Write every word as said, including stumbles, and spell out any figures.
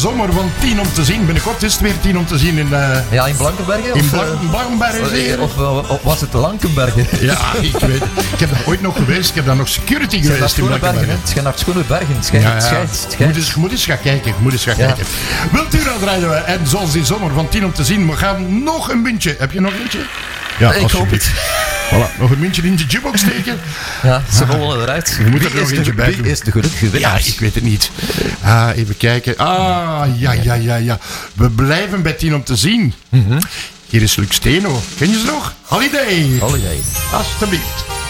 zomer van tien om te zien. Binnenkort is het weer tien om te zien in... Uh, ja, in Blankenbergen? In of, Blank- Blankenbergen. Of, of, of was het Lankenbergen? Ja, ik weet Ik heb daar ooit nog geweest. Ik heb daar nog security het geweest in Blankenbergen. Het zijn naar Schoenenbergen. Schijt, ja, ja. schijt, schijt. Moet, eens, moet eens gaan kijken. Moet eens gaan ja. kijken. Wiltura en zoals die zomer van tien om te zien. We gaan nog een muntje. Heb je nog een muntje? Ja, ik hoop het. Voilà, nog een muntje in de jukebox steken. Ja, ze rollen eruit. Je moet er nog eentje bij doen. Wie is de gelukkige winnaar? Ja, ik weet het niet. Ah, even kijken. Ah, ja, ja, ja, ja. We blijven bij tien om te zien. Mm-hmm. Hier is Lux Steno. Ken je ze nog? Holiday. Holiday. Alsjeblieft.